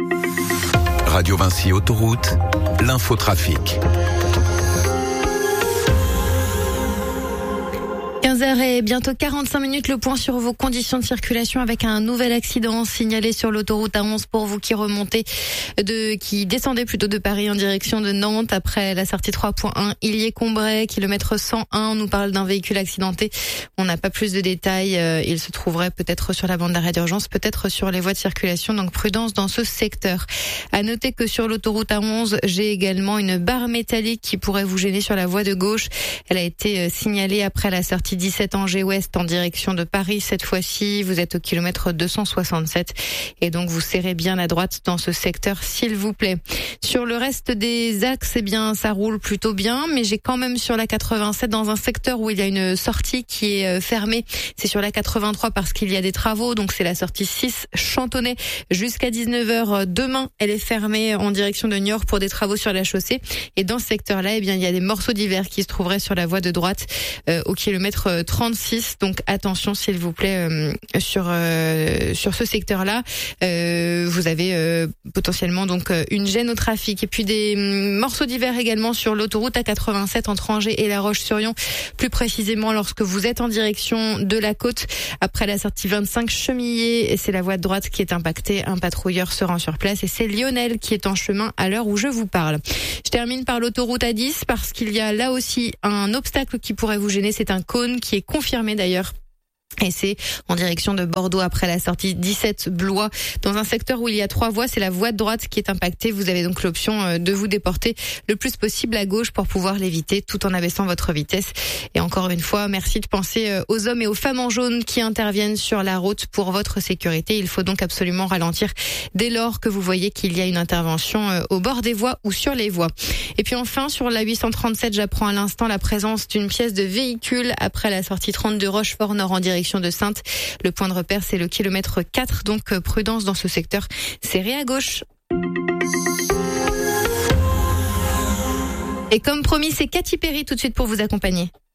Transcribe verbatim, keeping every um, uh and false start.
Radio Vinci Autoroute, l'infotrafic. quinze heures et bientôt quarante-cinq minutes, le point sur vos conditions de circulation avec un nouvel accident signalé sur l'autoroute A onze pour vous qui remontez de, qui descendez plutôt de Paris en direction de Nantes après la sortie trois point un. Illier-Combray, kilomètre cent un, on nous parle d'un véhicule accidenté. On n'a pas plus de détails. Il se trouverait peut-être sur la bande d'arrêt d'urgence, peut-être sur les voies de circulation, donc prudence dans ce secteur. À noter que sur l'autoroute A onze, j'ai également une barre métallique qui pourrait vous gêner sur la voie de gauche. Elle a été signalée après la sortie dix-sept Angers Ouest en direction de Paris. Cette fois-ci, vous êtes au kilomètre deux cent soixante-sept et donc vous serrez bien à droite dans ce secteur, s'il vous plaît. Sur le reste des axes, eh bien, ça roule plutôt bien, mais j'ai quand même sur la quatre-vingt-sept dans un secteur où il y a une sortie qui est fermée. C'est sur la quatre-vingt-trois parce qu'il y a des travaux, donc c'est la sortie six Chantonnay jusqu'à dix-neuf heures. Demain, elle est fermée en direction de Niort pour des travaux sur la chaussée. Et dans ce secteur-là, eh bien, il y a des morceaux d'hiver qui se trouveraient sur la voie de droite euh, au kilomètre trente-six, donc attention s'il vous plaît euh, sur euh, sur ce secteur-là. Euh, vous avez euh, potentiellement donc une gêne au trafic et puis des euh, morceaux d'hiver également sur l'autoroute A quatre-vingt-sept entre Angers et La Roche-sur-Yon. Plus précisément lorsque vous êtes en direction de la côte après la sortie vingt-cinq Chemillé, et c'est la voie de droite qui est impactée. Un patrouilleur se rend sur place et c'est Lionel qui est en chemin à l'heure où je vous parle. Je termine par l'autoroute A dix parce qu'il y a là aussi un obstacle qui pourrait vous gêner. C'est un cône qui est confirmé d'ailleurs. Et c'est en direction de Bordeaux après la sortie dix-sept Blois. Dans un secteur où il y a trois voies, c'est la voie de droite qui est impactée. Vous avez donc l'option de vous déporter le plus possible à gauche pour pouvoir l'éviter tout en abaissant votre vitesse. Et encore une fois, merci de penser aux hommes et aux femmes en jaune qui interviennent sur la route pour votre sécurité. Il faut donc absolument ralentir dès lors que vous voyez qu'il y a une intervention au bord des voies ou sur les voies. Et puis enfin, sur la huit cent trente-sept, j'apprends à l'instant la présence d'une pièce de véhicule après la sortie trente-deux Rochefort-Nord en direction de Saintes. Le point de repère, c'est le kilomètre quatre, donc prudence dans ce secteur. Serré à gauche. Et comme promis, c'est Katy Perry tout de suite pour vous accompagner.